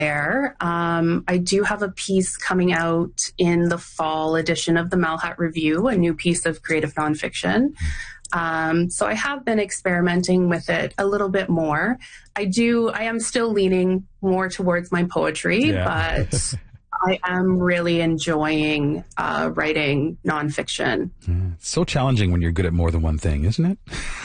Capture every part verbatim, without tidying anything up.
there. Um, I do have a piece coming out in the fall edition of the Malhat Review, a new piece of creative nonfiction. Um, so I have been experimenting with it a little bit more. I do, I am still leaning more towards my poetry, yeah. but I am really enjoying uh, writing nonfiction. Mm, it's so challenging when you're good at more than one thing, isn't it?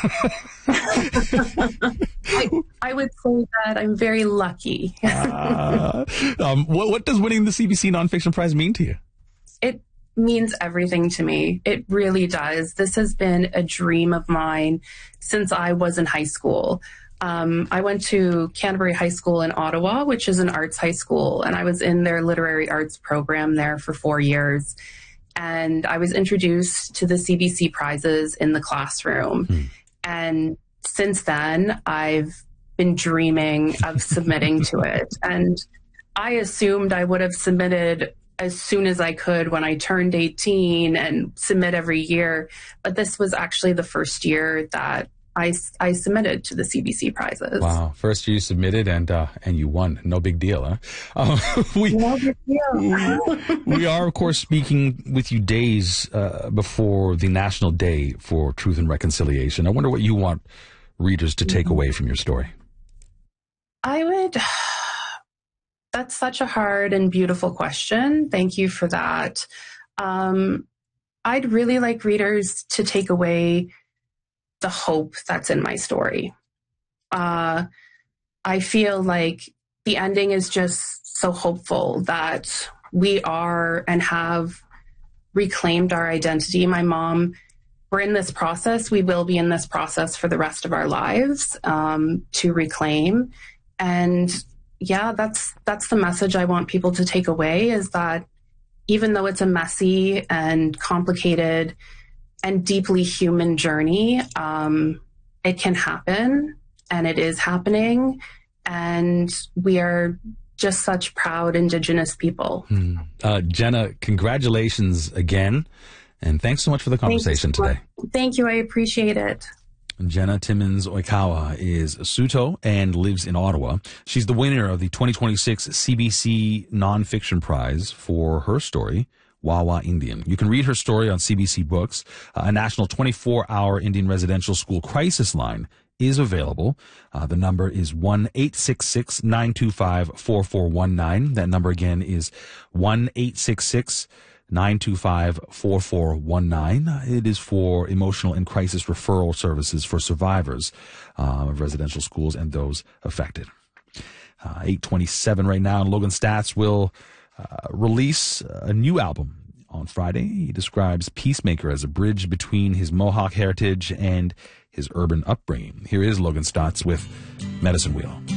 I, I would say that I'm very lucky. uh, um, what, what does winning the C B C Nonfiction Prize mean to you? It means everything to me. It really does. This has been a dream of mine since I was in high school. Um, I went to Canterbury High School in Ottawa, which is an arts high school, and I was in their literary arts program there for four years. And I was introduced to the C B C prizes in the classroom. Hmm. And since then, I've been dreaming of submitting to it. And I assumed I would have submitted as soon as I could when I turned eighteen and submit every year. But this was actually the first year that I, I submitted to the C B C prizes. Wow. First year you submitted and uh, and you won. No big deal, huh? Uh, we, no big deal. We are, of course, speaking with you days uh, before the National Day for Truth and Reconciliation. I wonder what you want readers to take mm-hmm. away from your story. I would... That's such a hard and beautiful question. Thank you for that. Um, I'd really like readers to take away the hope that's in my story. Uh, I feel like the ending is just so hopeful that we are and have reclaimed our identity. My mom, we're in this process. We will be in this process for the rest of our lives um, to reclaim. And yeah, that's that's the message I want people to take away, is that even though it's a messy and complicated and deeply human journey, um, it can happen, and it is happening, and we are just such proud Indigenous people. Hmm. Uh, Jenna, congratulations again, and thanks so much for the conversation today. Thank you. I appreciate it. Jenna Timmins Oikawa is Saulteaux and lives in Ottawa. She's the winner of the twenty twenty-six C B C Nonfiction Prize for her story, Wawa Indian. You can read her story on C B C Books. Uh, a national twenty-four hour Indian residential school crisis line is available. Uh, the number is one eight six six, nine two five, four four one nine. That number again is one eight six six, nine two five, four four one nine. It is for emotional and crisis referral services for survivors uh, of residential schools and those affected. Uh, eight twenty-seven right now, and Logan Staats will uh, release a new album on Friday. He describes Peacemaker as a bridge between his Mohawk heritage and his urban upbringing. Here is Logan Staats with Medicine Wheel.